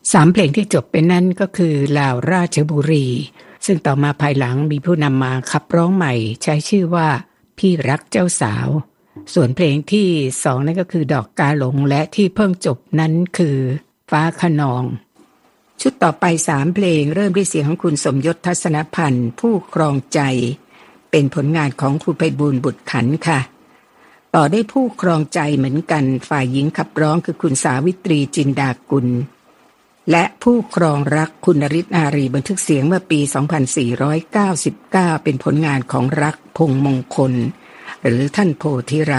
3เพลงที่จบไปนั่นก็คือลาวราชบุรีซึ่งต่อมาภายหลังมีผู้นำมาขับร้องใหม่ใช้ชื่อว่าพี่รักเจ้าสาวส่วนเพลงที่2นั่นก็คือดอกกาหลงและที่เพิ่งจบนั้นคือฟ้าคะนองชุดต่อไป3เพลงเริ่มด้วยเสียงของคุณสมยศทัศนพันธ์ผู้ครองใจเป็นผลงานของครูไพบูลย์บุตรขันธ์ค่ะต่อได้ผู้ครองใจเหมือนกันฝ่ายหญิงขับร้องคือคุณสาวิตรีจินดากุลและผู้ครองรักคุณนฤทธิ์อารีบันทึกเสียงเมื่อปี 2499 เป็นผลงานของรักพงษ์มงคลหรือท่านโพธิรัก